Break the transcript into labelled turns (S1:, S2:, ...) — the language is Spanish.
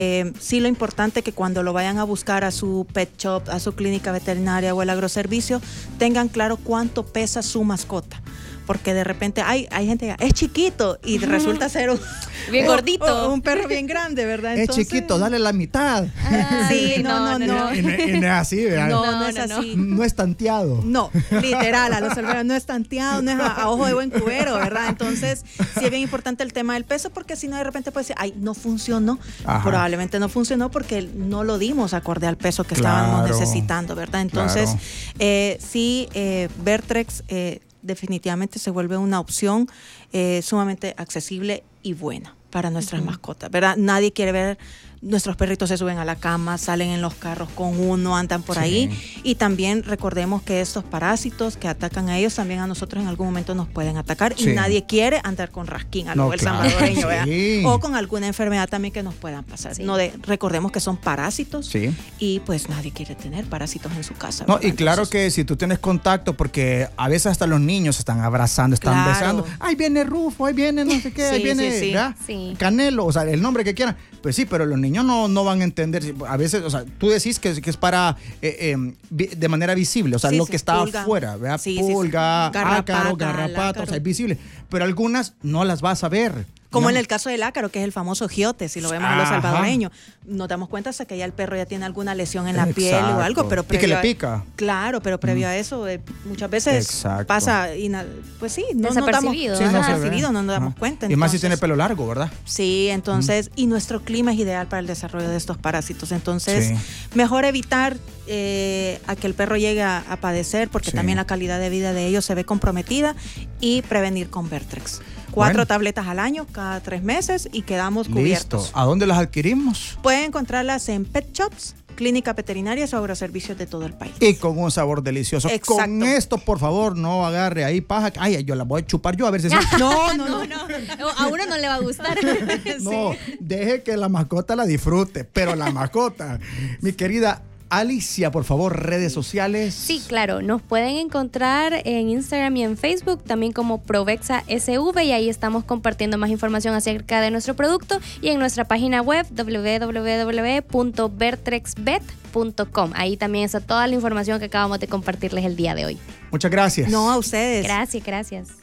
S1: Sí, lo importante es que cuando lo vayan a buscar a su pet shop, a su clínica veterinaria o el agroservicio, tengan claro cuánto pesa su mascota. Porque de repente hay gente que es chiquito y resulta ser
S2: bien gordito.
S1: Un perro bien grande, ¿verdad?
S3: Entonces, es chiquito, dale la mitad.
S1: Sí, no.
S3: Y no es así, ¿verdad?
S1: No es así.
S3: No es tanteado.
S1: No, literal, a los cerberos no es tanteado, no es a ojo de buen cubero, ¿verdad? Entonces, sí es bien importante el tema del peso, porque si no, de repente puede decir, ay, no funcionó. Ajá. Probablemente no funcionó porque no lo dimos acorde al peso que estábamos necesitando, ¿verdad? Entonces, sí, Vertrex definitivamente se vuelve una opción sumamente accesible y buena para nuestras mascotas, ¿verdad? Nadie quiere ver nuestros perritos se suben a la cama, salen en los carros con uno, andan por ahí. Y también recordemos que estos parásitos que atacan a ellos, también a nosotros en algún momento nos pueden atacar. Y nadie quiere andar con rasquín, algo salvadoreño, o con alguna enfermedad también que nos puedan pasar. Recordemos que son parásitos y pues nadie quiere tener parásitos en su casa.
S3: No, y claro que si tú tienes contacto, porque a veces hasta los niños están abrazando, están besando. Ahí viene Rufo, ahí viene no sé qué, ahí viene Canelo, o sea, el nombre que quieran. Pues sí, pero los niños no van a entender. A veces, o sea, tú decís que es para de manera visible, o sea, lo que está afuera, ¿verdad? Pulga, ácaro, garrapata, o sea, es visible. Pero algunas no las vas a ver.
S1: Como en el caso del ácaro, que es el famoso giote, si lo vemos en los salvadoreños. Nos damos cuenta hasta que ya el perro ya tiene alguna lesión en la piel o algo, pero previo
S3: y que le pica.
S1: Claro, pero previo a eso, muchas veces pasa, pues sí, no
S2: desapercibido.
S1: No nos damos cuenta.
S3: Y más si tiene pelo largo, ¿verdad?
S1: Sí, entonces, y nuestro clima es ideal para el desarrollo de estos parásitos. Entonces, mejor evitar a que el perro llegue a padecer, porque también la calidad de vida de ellos se ve comprometida, y prevenir con Vertrex. 4 tabletas al año, cada 3 meses, y quedamos cubiertos.
S3: Listo. ¿A dónde las adquirimos?
S1: Pueden encontrarlas en pet shops, clínica veterinarias o agroservicios de todo el país.
S3: Y con un sabor delicioso.
S1: Exacto.
S3: Con esto, por favor, no agarre ahí paja. Ay, yo la voy a chupar yo a ver si...
S2: No. A uno no le va a gustar.
S3: No, deje que la mascota la disfrute, pero la mascota, mi querida Alicia, por favor, redes sociales.
S2: Sí, claro, nos pueden encontrar en Instagram y en Facebook, también como Provexa SV, y ahí estamos compartiendo más información acerca de nuestro producto, y en nuestra página web www.vertrexvet.com. Ahí también está toda la información que acabamos de compartirles el día de hoy.
S3: Muchas gracias.
S1: No, a ustedes.
S2: Gracias.